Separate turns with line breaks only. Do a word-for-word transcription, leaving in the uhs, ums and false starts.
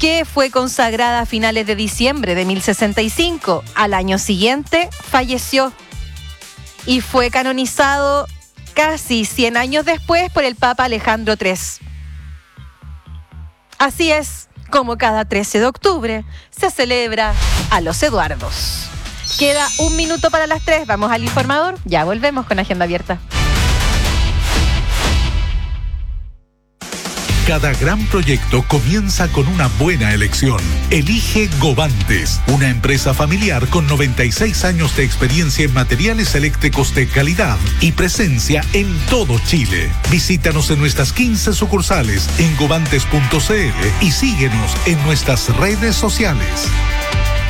que fue consagrada a finales de diciembre de mil sesenta y cinco. Al año siguiente falleció y fue canonizado casi cien años después por el Papa Alejandro tercero. Así es como cada trece de octubre se celebra a los Eduardos. Queda un minuto para las tres. Vamos al informador. Ya volvemos con Agenda Abierta.
Cada gran proyecto comienza con una buena elección. Elige Govantes, una empresa familiar con noventa y seis años de experiencia en materiales eléctricos de calidad y presencia en todo Chile. Visítanos en nuestras quince sucursales en govantes punto c l y síguenos en nuestras redes sociales.